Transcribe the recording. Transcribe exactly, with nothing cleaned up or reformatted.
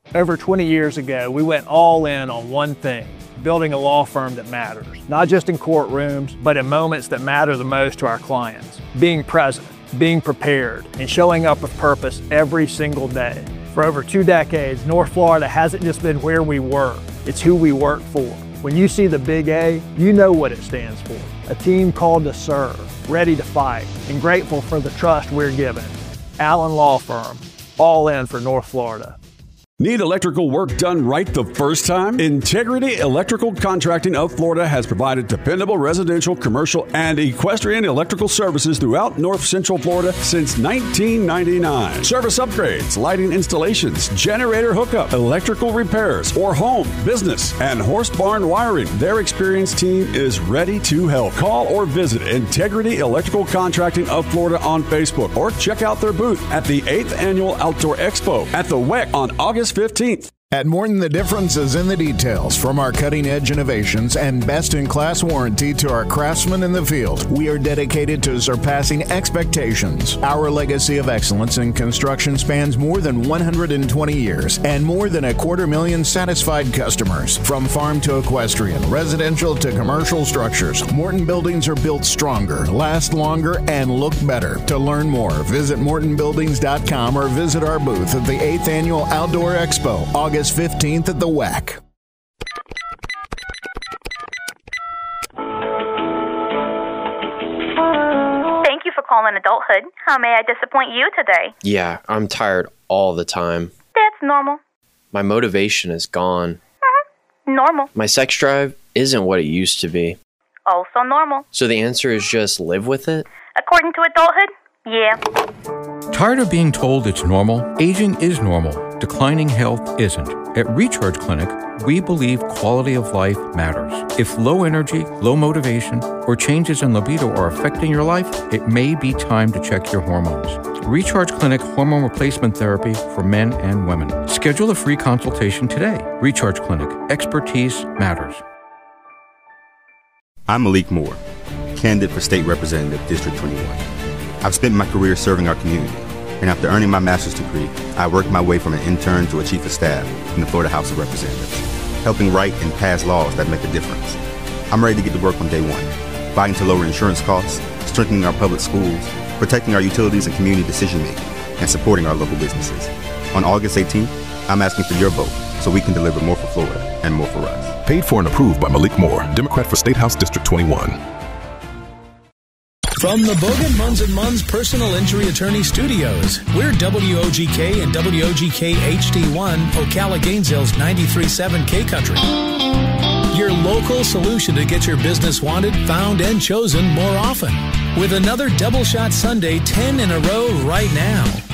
Over twenty years ago, we went all in on one thing, building a law firm that matters, not just in courtrooms, but in moments that matter the most to our clients. Being present, being prepared, and showing up with purpose every single day. For over two decades, North Florida hasn't just been where we work, it's who we work for. When you see the big A, you know what it stands for. A team called to serve, ready to fight, and grateful for the trust we're given. Allen Law Firm, all in for North Florida. Need electrical work done right the first time? Integrity Electrical Contracting of Florida has provided dependable residential, commercial, and equestrian electrical services throughout North Central Florida since nineteen ninety-nine. Service upgrades, lighting installations, generator hookup, electrical repairs, or home, business, and horse barn wiring. Their experienced team is ready to help. Call or visit Integrity Electrical Contracting of Florida on Facebook, or check out their booth at the eighth Annual Outdoor Expo at the W E C on August fifteenth. At Morton, the difference is in the details. From our cutting-edge innovations and best-in-class warranty to our craftsmen in the field, we are dedicated to surpassing expectations. Our legacy of excellence in construction spans more than one hundred twenty years and more than a quarter million satisfied customers. From farm to equestrian, residential to commercial structures, Morton buildings are built stronger, last longer, and look better. To learn more, visit morton buildings dot com or visit our booth at the eighth Annual Outdoor Expo, August fifteenth at the W E C. Thank you for calling Adulthood. How may I disappoint you today? Yeah, I'm tired all the time. That's normal. My motivation is gone. Mm-hmm. Normal. My sex drive isn't what it used to be. Also normal. So the answer is just live with it? According to adulthood, yeah. Tired of being told it's normal? Aging is normal. Declining health isn't. At Recharge Clinic, we believe quality of life matters. If low energy, low motivation, or changes in libido are affecting your life, it may be time to check your hormones. Recharge Clinic Hormone Replacement Therapy for men and women. Schedule a free consultation today. Recharge Clinic. Expertise matters. I'm Malik Moore, candidate for State Representative, District twenty-one. I've spent my career serving our community, and after earning my master's degree, I worked my way from an intern to a chief of staff in the Florida House of Representatives, helping write and pass laws that make a difference. I'm ready to get to work on day one, fighting to lower insurance costs, strengthening our public schools, protecting our utilities and community decision-making, and supporting our local businesses. On August eighteenth, I'm asking for your vote so we can deliver more for Florida and more for us. Paid for and approved by Malik Moore, Democrat for State House District twenty-one. From the Bogan Munz and Munz Personal Injury Attorney Studios, we're W O G K and W O G K H D one, Ocala Gainesville's ninety-three point seven K Country. Your local solution to get your business wanted, found, and chosen more often. With another Double Shot Sunday ten in a row right now.